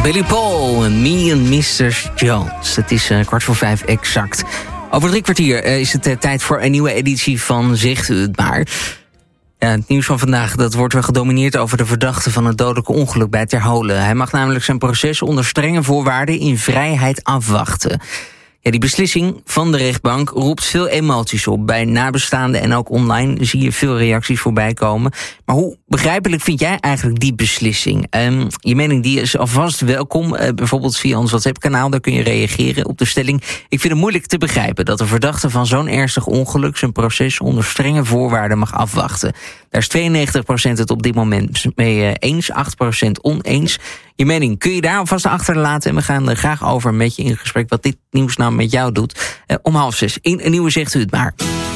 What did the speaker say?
Billy Paul, Me and Mr. Jones. Het is 4:15 exact. Over 3 kwartier is het tijd voor een nieuwe editie van Zegt u het maar. Ja, het nieuws van vandaag dat wordt wel gedomineerd over de verdachte van het dodelijke ongeluk bij Ter Holen. Hij mag namelijk zijn proces onder strenge voorwaarden in vrijheid afwachten. Ja, die beslissing van de rechtbank roept veel emoties op. Bij nabestaanden en ook online zie je veel reacties voorbij komen. Maar hoe begrijpelijk vind jij eigenlijk die beslissing? Je mening die is alvast welkom. Bijvoorbeeld via ons WhatsApp-kanaal, daar kun je reageren op de stelling. Ik vind het moeilijk te begrijpen dat een verdachte van zo'n ernstig ongeluk zijn proces onder strenge voorwaarden mag afwachten. Daar is 92% het op dit moment mee eens, 8% oneens. Je mening kun je daar alvast achterlaten. En we gaan er graag over met je in gesprek wat dit nieuws nou met jou doet. Om 5:30 in een nieuwe Zegt u het maar.